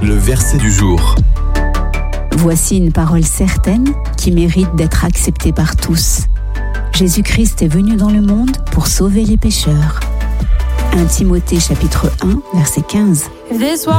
Le verset du jour. Voici une parole certaine qui mérite d'être acceptée par tous. Jésus-Christ est venu dans le monde pour sauver les pécheurs. 1 Timothée chapitre 1, verset 15.